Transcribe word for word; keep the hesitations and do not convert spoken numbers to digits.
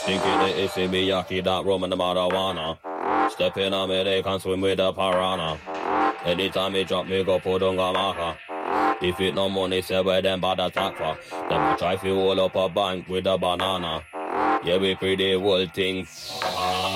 Thinking it is Miyaki that rum and the marijuana. Step in on me, they can swim with the piranha. Anytime they drop me, go put on Gamaka. If it no money, say where them bad attack for. Them try to hold up a bank with a banana. Yeah, we pretty whole thing.